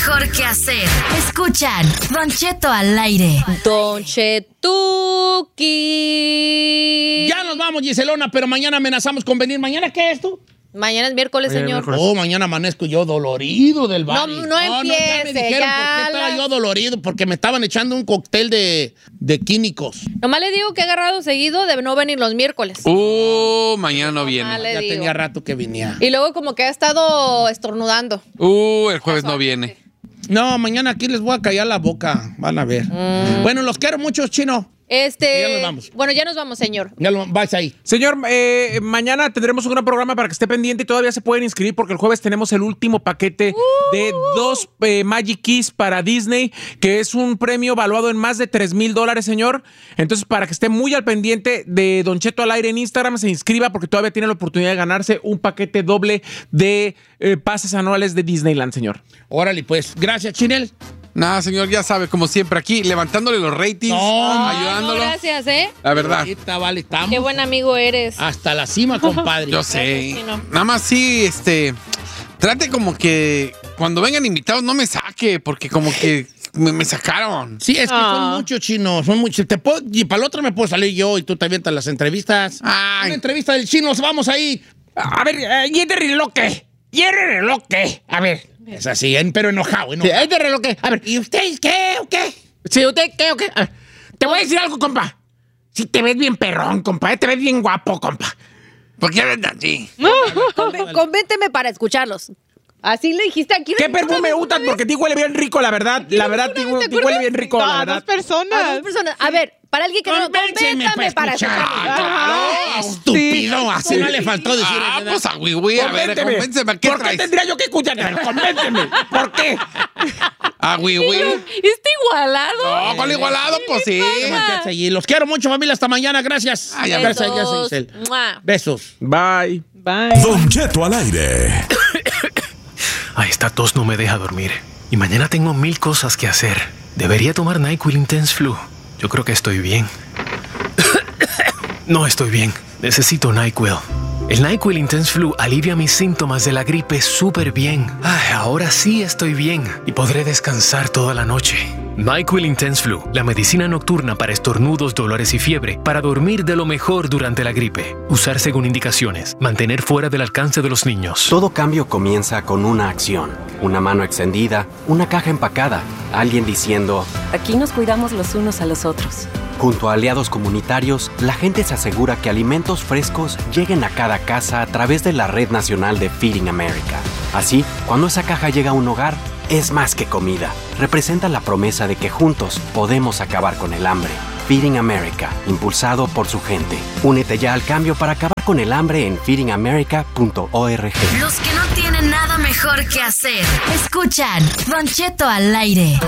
mejor que hacer. Escuchan Don Cheto al aire. Don Chetuki. Ya nos vamos, Giselona, pero mañana amenazamos con venir. ¿Mañana qué es tú? Mañana es miércoles, señor. Oh, mañana amanezco yo dolorido del baile. No empiece, ya me dijeron por qué estaba yo dolorido, porque me estaban echando un cóctel de químicos. Nomás le digo que he agarrado seguido de no venir los miércoles. Mañana no viene. Ya tenía rato que venía. Y luego como que ha estado estornudando. El jueves no viene. No, mañana aquí les voy a callar la boca. Van a ver. Bueno, los quiero mucho, Chino. Ya nos vamos. Bueno, ya nos vamos, señor. Ya vais ahí. Señor, mañana tendremos un gran programa para que esté pendiente y todavía se pueden inscribir porque el jueves tenemos el último paquete de 2 Magic Keys para Disney, que es un premio valuado en más de $3,000, señor. Entonces, para que esté muy al pendiente de Don Cheto al aire en Instagram, se inscriba porque todavía tiene la oportunidad de ganarse un paquete doble de pases anuales de Disneyland, señor. Órale, pues. Gracias, Chinel. Nada, señor, ya sabe, como siempre aquí, levantándole los ratings, ayudándolo. No, gracias, La verdad. Vale, estamos. Qué buen amigo eres. Hasta la cima, compadre. Yo sé. Gracias, Chino. Nada más sí, trate como que cuando vengan invitados no me saque, porque como que me sacaron. Sí, es que son muchos, Chino, son muchos. Y para el otro me puedo salir yo y tú te avientas las entrevistas. Ay. Una entrevista del Chino, vamos ahí. A ver, ¿y este reloj qué? ¿Y el reloj qué? A ver. Es así, pero enojado. Sí, ¿este reloj qué? A ver. ¿Y ustedes qué o qué? Sí, ¿usted qué o qué? A ver, te voy a decir algo, compa. Sí, te ves bien perrón, compa. Te ves bien guapo, compa. ¿Por qué ves así? Convénteme para escucharlos. Así le dijiste aquí. ¿Qué perfume usas? Porque te huele bien rico, la verdad. La verdad, te huele bien rico, la verdad. A dos personas. A ver, para alguien que no Convénceme convéntame para escuchar. escucharlos. Estúpido, así no le faltó decir. Pues a Wiwi, a ver, convénceme. ¿Qué ¿Por qué traes? tendría yo que escucharte? Convénceme. ¿Por qué? A Wiwi. Está igualado. No, ¿cuál igualado? Pues sí. Y los quiero mucho, familia. Hasta mañana. Gracias. Gracias, Giselle. Besos. Bye. Don Cheto al aire. Ay, esta tos no me deja dormir. Y mañana tengo 1000 cosas que hacer. Debería tomar NyQuil Intense Flu. Yo creo que estoy bien. No estoy bien. Necesito NyQuil. El NyQuil Intense Flu alivia mis síntomas de la gripe súper bien. Ay, ahora sí estoy bien y podré descansar toda la noche. NyQuil Intense Flu, la medicina nocturna para estornudos, dolores y fiebre, para dormir de lo mejor durante la gripe. Usar según indicaciones. Mantener fuera del alcance de los niños. Todo cambio comienza con una acción. Una mano extendida, una caja empacada, alguien diciendo: aquí nos cuidamos los unos a los otros. Junto a aliados comunitarios, la gente se asegura que alimentos frescos lleguen a cada casa a través de la Red Nacional de Feeding America. Así, cuando esa caja llega a un hogar, es más que comida. Representa la promesa de que juntos podemos acabar con el hambre. Feeding America, impulsado por su gente. Únete ya al cambio para acabar con el hambre en feedingamerica.org. Los que no tienen nada mejor que hacer. Escuchan Don Cheto al aire.